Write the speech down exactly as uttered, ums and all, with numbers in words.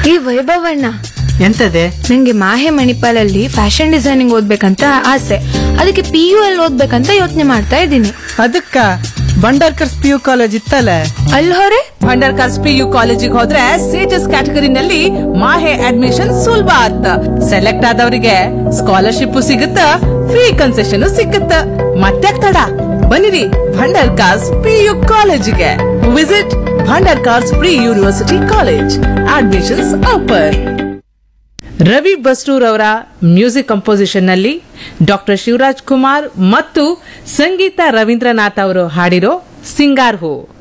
ಈ ವೈಭವಣ್ಣ, ಎಂತದೆ? ನಂಗೆ ಮಾಹೆ ಮಣಿಪಾಲಲ್ಲಿ fashion designing ಓದ್ಬೇಕಂತ ಆಸೆ. ಅದಕ್ಕೆ ಪಿ ಯು ಅಲ್ಲಿ ಓದ್ಬೇಕಂತ ಯೋಚನೆ ಮಾಡ್ತಾ ಇದ್ದೀನಿ. ಅದಕ್ಕ ಬಂಡಾರ್ಕರ್ಸ್ ಪಿ ಯು ಕಾಲೇಜ್ ಇತ್ತಲ್ಲ, ಅಲ್ಲಿ ಹೊರೆ ಭಂಡಾರ್ಕರ್ಸ್ ಪಿ ಯು ಕಾಲೇಜಿಗೆ ಹೋದ್ರೆ ಸೇಜಸ್ ಕ್ಯಾಟಗರಿನಲ್ಲಿ ಮಾಹೆ ಅಡ್ಮಿಷನ್ ಸುಲಭ ಆತ್ತ. ಸೆಲೆಕ್ಟ್ ಆದವರಿಗೆ ಸ್ಕಾಲರ್ಶಿಪ್ ಸಿಗುತ್ತ, ಫ್ರೀ ಕನ್ಸೆಷನ್ ಸಿಕ್ಕುತ್ತ. ಮತ್ತೆ ತಡ, ಬನ್ನಿರಿ ಭಂಡಾರ್ಕರ್ಸ್ ಪಿ ಯು ಕಾಲೇಜಿಗೆ. Visit Bhandarkar's pre university college. Admissions open. Ravi Basrur ಅವರ ಮ್ಯೂಸಿಕ್ ಕಂಪೋಸಿಷನ್ ನಲ್ಲಿ ಡಾಕ್ಟರ್ ಶಿವರಾಜ್ ಕುಮಾರ್ ಮತ್ತು ಸಂಗೀತ ರವೀಂದ್ರನಾಥ್ ಅವರು ಹಾಡಿರೋ ಸಿಂಗಾರ್ ಹೂ.